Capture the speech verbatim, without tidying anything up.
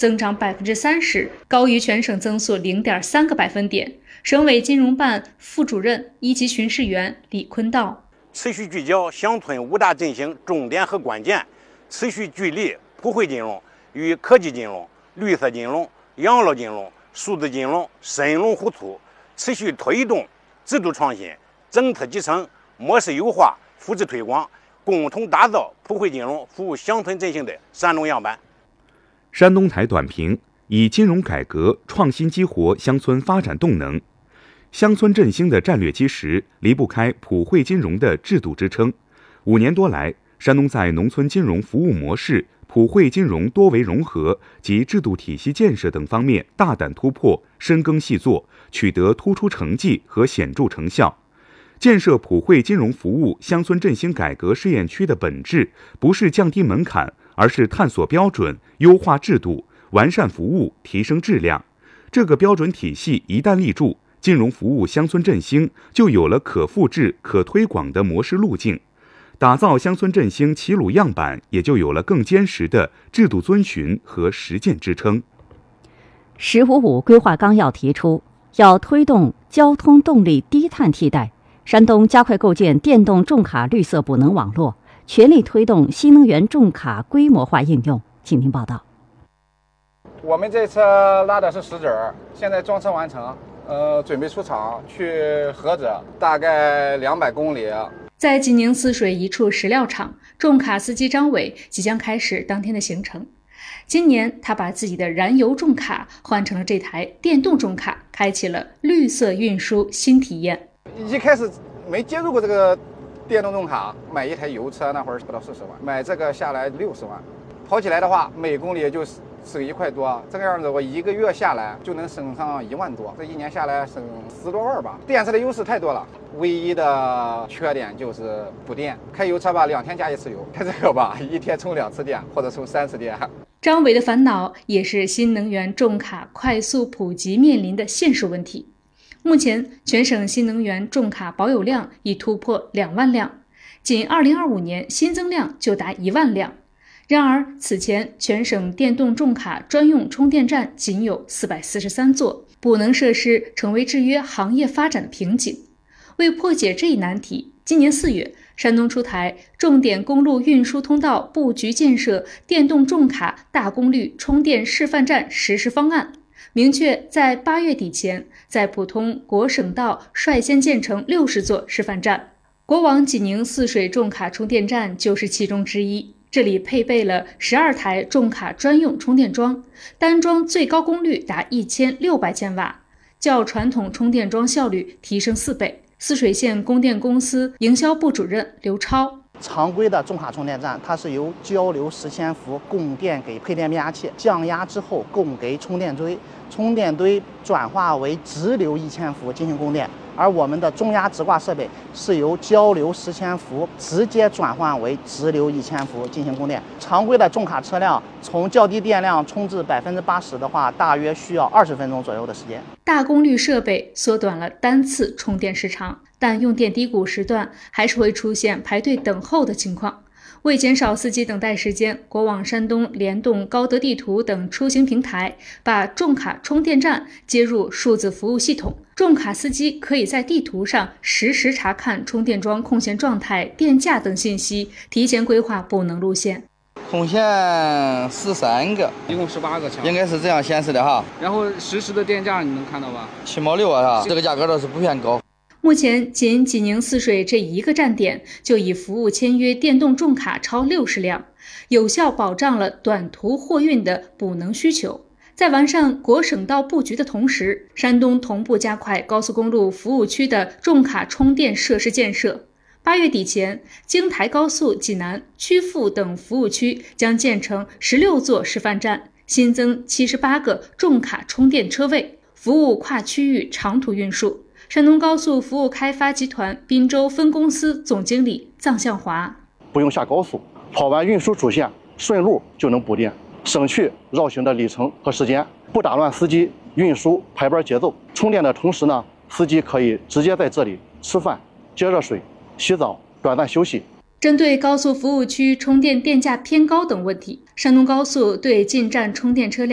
增长百分之三十，高于全省增速零点三个百分点。省委金融办副主任、一级巡视员李坤道： 持续聚焦乡村五大振兴重点和关键，持续聚力普惠金融与科技金融、绿色金融、养老金融、数字金融深融互促，持续推动制度创新、政策集成、模式优化、复制推广，共同打造普惠金融服务乡村振兴的山东样板。 山东台短评：以金融改革创新激活乡村发展动能。乡村振兴的战略基石离不开普惠金融的制度支撑。五年多来，山东在农村金融服务模式、普惠金融多维融合及制度体系建设等方面大胆突破、深耕细作，取得突出成绩和显著成效。建设普惠金融服务乡村振兴改革试验区的本质，不是降低门槛，而是探索标准、优化制度、完善服务、提升质量。这个标准体系一旦立住，金融服务乡村振兴就有了可复制、可推广的模式路径，打造乡村振兴齐鲁样板也就有了更坚实的制度遵循和实践支撑。 十五五规划纲要提出，要推动交通动力低碳替代，山东加快构建电动重卡绿色补能网络，全力推动新能源重卡规模化应用。请听报道。 我们这车拉的是石子儿，现在装车完成。呃，准备出厂去菏泽，大概两百公里。 在济宁泗水一处石料厂，重卡司机张伟即将开始当天的行程。今年，他把自己的燃油重卡换成了这台电动重卡，开启了绿色运输新体验。 一开始没接触过这个电动重卡，买一台油车那会儿不到四十万，买这个下来六十万，跑起来的话，每公里也就是。省一块多，这个样子我一个月下来就能省上一万多，这一年下来省十多万吧。电池的优势太多了，唯一的缺点就是补电。开油车吧，两天加一次油；开这个吧，一天充两次电或者充三次电。 张伟的烦恼也是新能源重卡快速普及面临的现实问题。目前，全省新能源重卡保有量已突破两万辆，仅二零二五年新增量就达一万辆。然而，此前全省电动重卡专用充电站仅有四百四十三座，补能设施成为制约行业发展的瓶颈。为破解这一难题，今年四月，山东出台重点公路运输通道布局建设电动重卡大功率充电示范站实施方案，明确在八月底前，在普通国省道率先建成六十座示范站。国网济宁泗水重卡充电站就是其中之一。这里配备了十二台重卡专用充电桩，单桩最高功率达一千六百千瓦，较传统充电桩效率提升四倍。泗水县供电公司营销部主任刘超： 常规的重卡充电站，它是由交流十千伏供电给配电变压器，降压之后供给充电堆，充电堆转化为直流一千伏进行供电。而我们的中压直挂设备是由交流十千伏直接转换为直流一千伏进行供电。常规的重卡车辆从较低电量充至百分之八十的话，大约需要二十分钟左右的时间。 大功率设备缩短了单次充电时长，但用电低谷时段还是会出现排队等候的情况。为减少司机等待时间，国网山东联动高德地图等出行平台，把重卡充电站接入数字服务系统。重卡司机可以在地图上实时查看充电桩空闲状态、电价等信息，提前规划补能路线。 空闲十三个， 一共十八个枪， 应该是这样显示的哈。 然后实时的电价你能看到吧？ 七毛六啊，哈，这个价格倒是不偏高。 目前，仅济宁泗水这一个站点就已服务签约电动重卡超六十辆，有效保障了短途货运的补能需求。在完善国省道布局的同时，山东同步加快高速公路服务区的重卡充电设施建设。八月底前，京台高速济南、曲阜等服务区将建成十六座示范站，新增七十八个重卡充电车位，服务跨区域长途运输。山东高速服务开发集团滨州分公司总经理臧向华： 不用下高速，跑完运输主线，顺路就能补电，省去绕行的里程和时间，不打乱司机运输排班节奏。充电的同时呢，司机可以直接在这里吃饭、接热水、洗澡、短暂休息。 针对高速服务区充电电价偏高等问题，山东高速对进站充电车辆